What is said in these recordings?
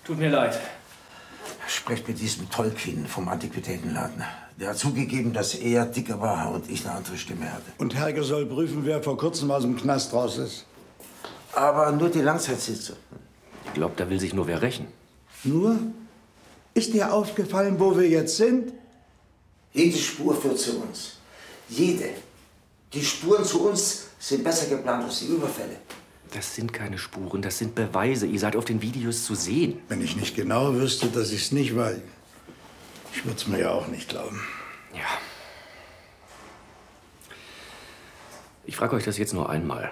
Tut mir leid. Sprecht mit diesem Tolkien vom Antiquitätenladen. Der hat zugegeben, dass er dicker war und ich eine andere Stimme hatte. Und Helge soll prüfen, wer vor kurzem aus dem Knast raus ist. Aber nur die Langzeitsitze. Ich glaube, da will sich nur wer rächen. Nur? Ist dir aufgefallen, wo wir jetzt sind? Jede Spur führt zu uns. Jede. Die Spuren zu uns sind besser geplant als die Überfälle. Das sind keine Spuren, das sind Beweise. Ihr seid auf den Videos zu sehen. Wenn ich nicht genau wüsste, dass ich es nicht weiß. Ich würde es mir ja auch nicht glauben. Ja. Ich frage euch das jetzt nur einmal.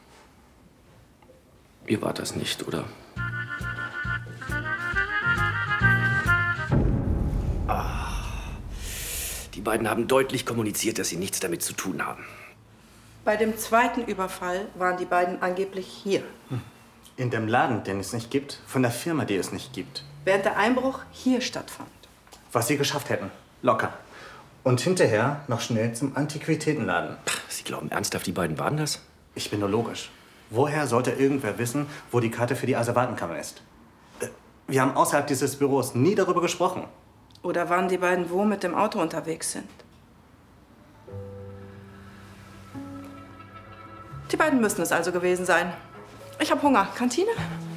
Ihr wart das nicht, oder? Die beiden haben deutlich kommuniziert, dass sie nichts damit zu tun haben. Bei dem zweiten Überfall waren die beiden angeblich hier. In dem Laden, den es nicht gibt, von der Firma, die es nicht gibt. Während der Einbruch hier stattfand. Was sie geschafft hätten. Locker. Und hinterher noch schnell zum Antiquitätenladen. Sie glauben ernsthaft, die beiden waren das? Ich bin nur logisch. Woher sollte irgendwer wissen, wo die Karte für die Asservatenkammer ist? Wir haben außerhalb dieses Büros nie darüber gesprochen. Oder waren die beiden wo mit dem Auto unterwegs sind? Die beiden müssen es also gewesen sein. Ich habe Hunger. Kantine?